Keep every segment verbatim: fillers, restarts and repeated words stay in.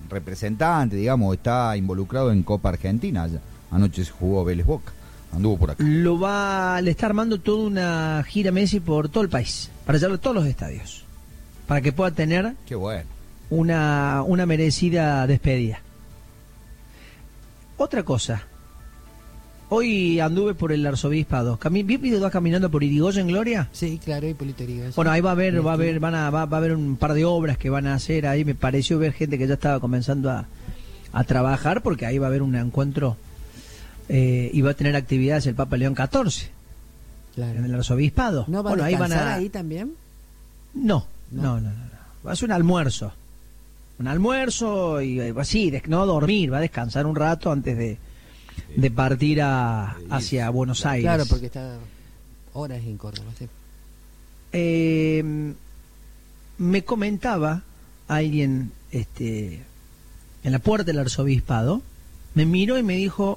representante, digamos, está involucrado en Copa Argentina. Anoche se jugó Vélez Boca, anduvo por acá. Lo va, le está armando toda una gira Messi por todo el país, para llevarlo a todos los estadios, para que pueda tener Qué bueno. una, una merecida despedida. Otra cosa, hoy anduve por el Arzobispado. Cami ¿Vi que vas caminando por Irigoyen, Gloria? Sí, claro, Hipólito Yrigoyen. Bueno, ahí va a haber, va a haber, van a, va, va a haber un par de obras que van a hacer ahí. Me pareció ver gente que ya estaba comenzando a, a trabajar, porque ahí va a haber un encuentro eh, y va a tener actividades el Papa León catorce, claro, en el Arzobispado. ¿No va bueno, a ahí van a... ahí también? No, no, no, no, no, no. Va a ser un almuerzo. Un almuerzo y así, no dormir, va a descansar un rato antes de, de partir a, hacia Buenos Aires. Claro, porque está horas en Córdoba. Sí. Eh, me comentaba alguien este, en la puerta del Arzobispado, me miró y me dijo,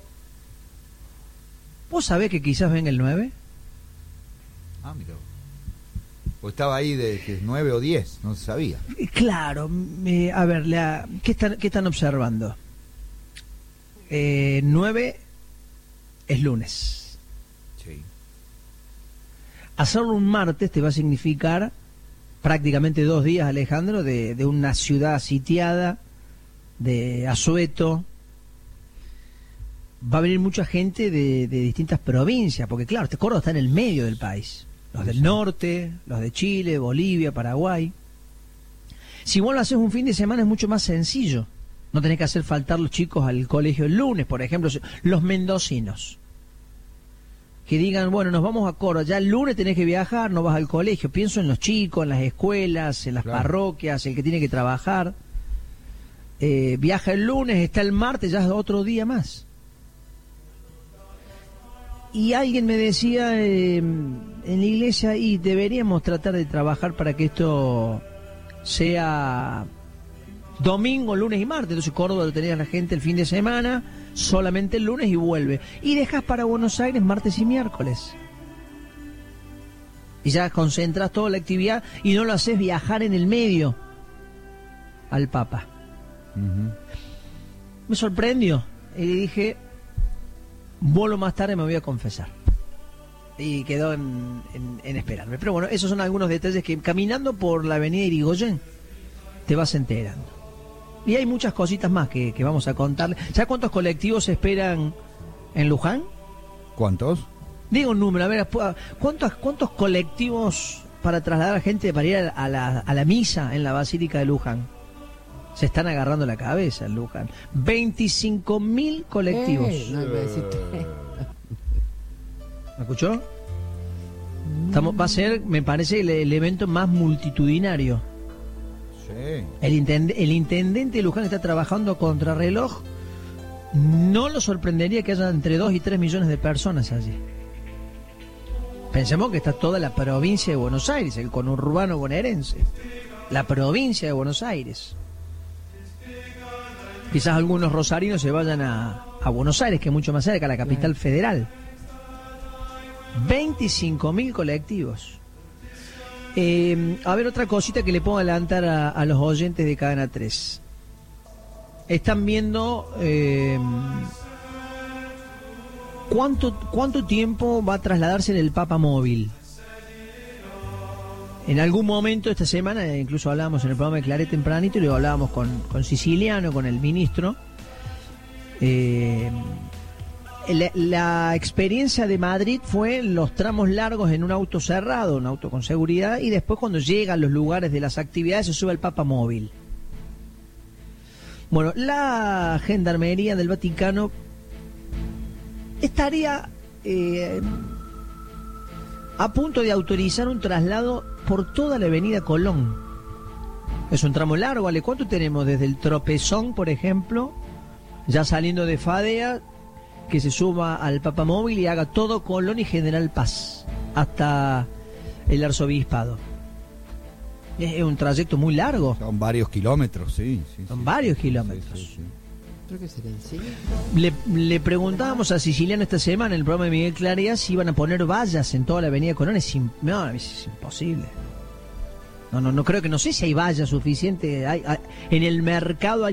¿vos sabés que quizás venga el nueve? Ah, mira. O estaba ahí de que es nueve o diez, no se sabía. Claro, me, a ver, la, ¿qué, están, ¿qué están observando? Eh, nueve es lunes. Sí. Hacerlo un martes te va a significar prácticamente dos días, Alejandro, de, de una ciudad sitiada, de asueto. Va a venir mucha gente de, de distintas provincias, porque claro, este Córdoba está en el medio del país. Los del norte, los de Chile, Bolivia, Paraguay. Si vos lo haces un fin de semana es mucho más sencillo. No tenés que hacer faltar los chicos al colegio el lunes, por ejemplo, los mendocinos. Que digan, bueno, nos vamos a Córdoba, ya el lunes tenés que viajar, no vas al colegio. Pienso en los chicos, en las escuelas, en las claro. parroquias, el que tiene que trabajar. Eh, viaja el lunes, está el martes, ya es otro día más. Y alguien me decía eh, en la iglesia, y deberíamos tratar de trabajar para que esto sea domingo, lunes y martes. Entonces Córdoba lo tenía la gente el fin de semana, solamente el lunes y vuelve. Y dejas para Buenos Aires martes y miércoles. Y ya concentras toda la actividad y no lo haces viajar en el medio al Papa. Uh-huh. Me sorprendió. Y le dije... Vuelo más tarde, me voy a confesar. Y quedó en, en, en esperarme. Pero bueno, esos son algunos detalles que caminando por la avenida Irigoyen te vas enterando. Y hay muchas cositas más que, que vamos a contarle. ¿Sabes cuántos colectivos se esperan en Luján? ¿Cuántos? Digo un número, a ver, ¿cuántos, cuántos colectivos para trasladar a gente para ir a la, a la misa en la Basílica de Luján? Se están agarrando la cabeza en Luján. veinticinco mil colectivos. Eh, no, ¿me escuchó? Estamos, va a ser, me parece, el, el evento más multitudinario. Sí. El, intend, el intendente de Luján está trabajando a contrarreloj. No lo sorprendería que haya entre dos y tres millones de personas allí. Pensemos que está toda la provincia de Buenos Aires, el conurbano bonaerense. La provincia de Buenos Aires. Quizás algunos rosarinos se vayan a, a Buenos Aires, que es mucho más cerca, a la capital federal. veinticinco mil colectivos. Eh, a ver, otra cosita que le puedo adelantar a, a los oyentes de Cadena tres. Están viendo eh, cuánto, cuánto tiempo va a trasladarse el Papa móvil. En algún momento esta semana, incluso hablábamos en el programa de Claret tempranito, y luego hablábamos con, con Siciliano, con el ministro. Eh, la, la experiencia de Madrid fue los tramos largos en un auto cerrado, un auto con seguridad, y después cuando llegan los lugares de las actividades se sube el Papa móvil. Bueno, la Gendarmería del Vaticano estaría eh, a punto de autorizar un traslado por toda la avenida Colón. Es un tramo largo, ¿vale? ¿Cuánto tenemos? Desde el Tropezón, por ejemplo, ya saliendo de Fadea, que se suba al Papa móvil y haga todo Colón y General Paz hasta el Arzobispado. Es un trayecto muy largo. Son varios kilómetros, sí. sí Son sí, varios sí, kilómetros. Sí, sí, sí. Creo que será en sí. Le, le preguntábamos a Siciliano esta semana en el programa de Miguel Clarea si iban a poner vallas en toda la avenida Colón. Es, in, no, es imposible. No, no, no creo que, no sé si hay vallas suficientes. Hay, hay, en el mercado hay